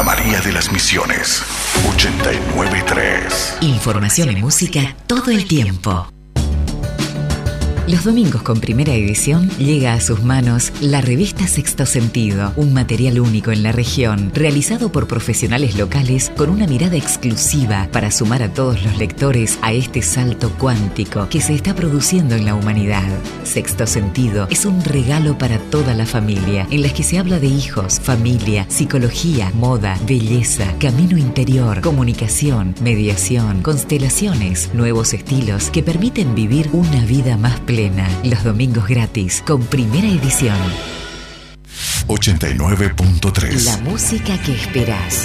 María de las Misiones, 89.3. Información y música todo el tiempo. Los domingos con Primera Edición llega a sus manos la revista Sexto Sentido, un material único en la región, realizado por profesionales locales con una mirada exclusiva para sumar a todos los lectores a este salto cuántico que se está produciendo en la humanidad. Sexto Sentido es un regalo para toda la familia, en las que se habla de hijos, familia, psicología, moda, belleza, camino interior, comunicación, mediación, constelaciones, nuevos estilos que permiten vivir una vida más plena. Los domingos gratis con Primera Edición. 89.3. La música que esperás.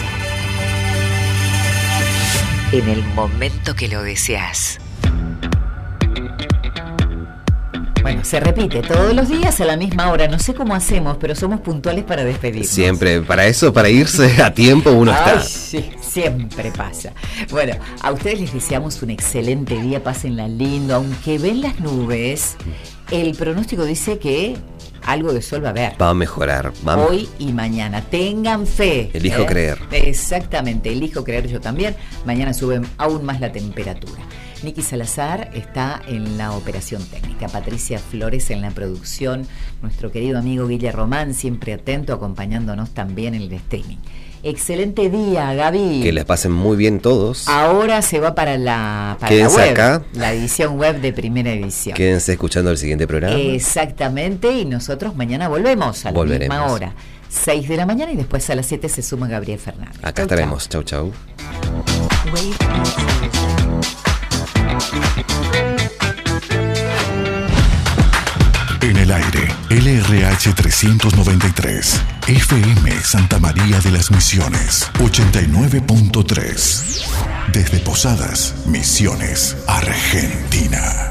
En el momento que lo deseas. Bueno, se repite todos los días a la misma hora. No sé cómo hacemos, pero somos puntuales para despedirnos. Siempre, para eso, para irse a tiempo uno está. Sí, siempre pasa. Bueno, a ustedes les deseamos un excelente día, pásenla lindo. Aunque ven las nubes, el pronóstico dice que algo de sol va a haber. Va a mejorar. Vamos. Hoy y mañana. Tengan fe. Elijo creer. Exactamente, elijo creer yo también. Mañana sube aún más la temperatura. Nicky Salazar está en la operación técnica, Patricia Flores en la producción, nuestro querido amigo Guille Román, siempre atento, acompañándonos también en el streaming. Excelente día, Gaby. Que les pasen muy bien todos. Ahora se va para la Quédense web, acá. La edición web de Primera Edición. Quédense escuchando el siguiente programa. Exactamente, y nosotros mañana volvemos a la misma hora, 6 de la mañana, y después a las 7 se suma Gabriel Fernández. Acá estaremos. Chau, chau. En el aire, LRH 393, FM Santa María de las Misiones, 89.3. Desde Posadas, Misiones, Argentina.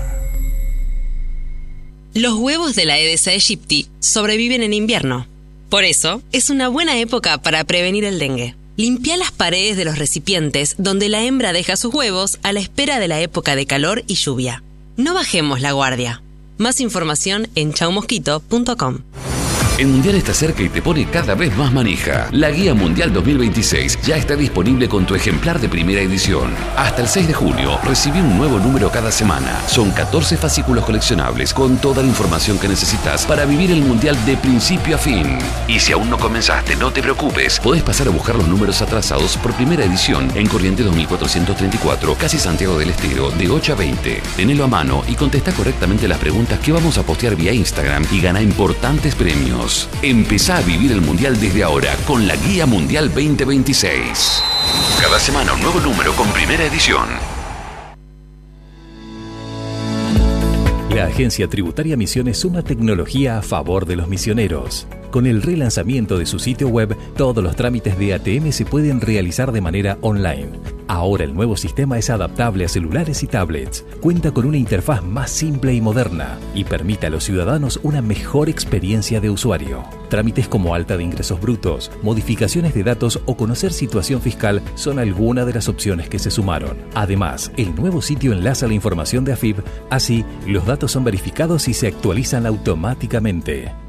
Los huevos de la Aedes aegypti sobreviven en invierno. Por eso, es una buena época para prevenir el dengue. Limpia las paredes de los recipientes donde la hembra deja sus huevos a la espera de la época de calor y lluvia. No bajemos la guardia. Más información en chaumosquito.com. El Mundial está cerca y te pone cada vez más manija. La Guía Mundial 2026 ya está disponible con tu ejemplar de Primera Edición. Hasta el 6 de junio, recibí un nuevo número cada semana. Son 14 fascículos coleccionables con toda la información que necesitas para vivir el Mundial de principio a fin. Y si aún no comenzaste, no te preocupes. Podés pasar a buscar los números atrasados por Primera Edición en Corrientes 2434, casi Santiago del Estero, de 8 a 20. Tenelo a mano y contesta correctamente las preguntas que vamos a postear vía Instagram y gana importantes premios. Empezá a vivir el Mundial desde ahora con la Guía Mundial 2026. Cada semana un nuevo número con Primera Edición. La Agencia Tributaria Misiones suma tecnología a favor de los misioneros. Con el relanzamiento de su sitio web, todos los trámites de ATM se pueden realizar de manera online. Ahora el nuevo sistema es adaptable a celulares y tablets, cuenta con una interfaz más simple y moderna y permite a los ciudadanos una mejor experiencia de usuario. Trámites como alta de ingresos brutos, modificaciones de datos o conocer situación fiscal son algunas de las opciones que se sumaron. Además, el nuevo sitio enlaza la información de AFIP, así los datos son verificados y se actualizan automáticamente.